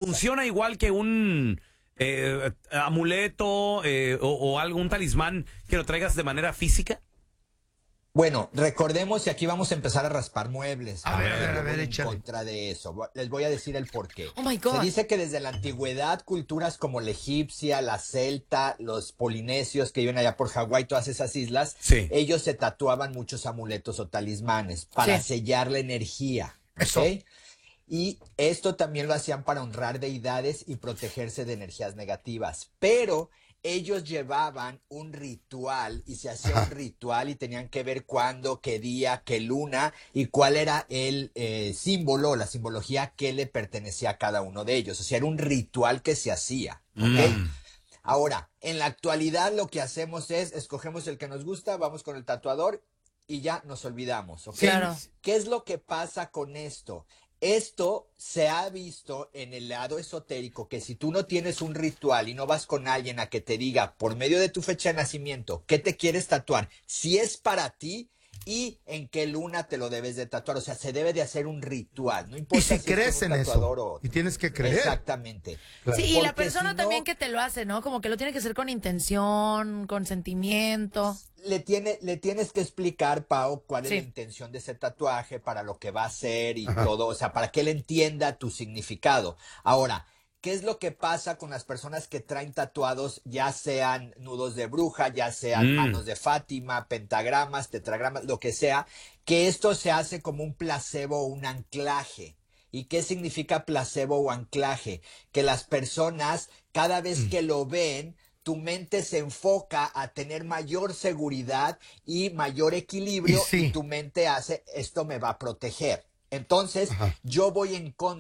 funciona igual que un amuleto o algún talismán que lo traigas de manera física? Bueno, recordemos y aquí vamos a empezar a raspar muebles. A ver, Yo voy en échale. contra de eso. Les voy a decir el porqué. Oh my Se God. dice que desde la antigüedad, culturas como la egipcia, la celta, los polinesios que viven allá por Hawái, todas esas islas, Sí. ellos se tatuaban muchos amuletos o talismanes para Sí. sellar la energía. Eso. ¿Ok? Y esto también lo hacían para honrar deidades y protegerse de energías negativas. Pero ellos llevaban un ritual y se hacía un ritual y tenían que ver cuándo, qué día, qué luna y cuál era el símbolo, la simbología que le pertenecía a cada uno de ellos. O sea, era un ritual que se hacía. ¿Ok? Ahora, en la actualidad lo que hacemos es, escogemos el que nos gusta, vamos con el tatuador y ya nos olvidamos. ¿Ok? Claro. ¿Qué es lo que pasa con esto? Esto se ha visto en el lado esotérico, que si tú no tienes un ritual y no vas con alguien a que te diga por medio de tu fecha de nacimiento qué te quieres tatuar, si es para ti y en qué luna te lo debes de tatuar. O sea, se debe de hacer un ritual. No importa Y si es con crees un en tatuador eso, o- y tienes que creer. Exactamente. Sí, y la Porque persona si no- también que te lo hace, ¿no? Como que lo tiene que hacer con intención, con sentimiento. Le tienes que explicar, Pau, cuál es Sí. la intención de ese tatuaje, para lo que va a ser y todo, o sea, para que él entienda tu significado. Ahora, ¿qué es lo que pasa con las personas que traen tatuados, ya sean nudos de bruja, ya sean manos de Fátima, pentagramas, tetragramas, lo que sea, que esto se hace como un placebo o un anclaje? ¿Y qué significa placebo o anclaje? Que las personas, cada vez que lo ven, tu mente se enfoca a tener mayor seguridad y mayor equilibrio Y sí. y tu mente hace, esto me va a proteger. Entonces, yo voy en contra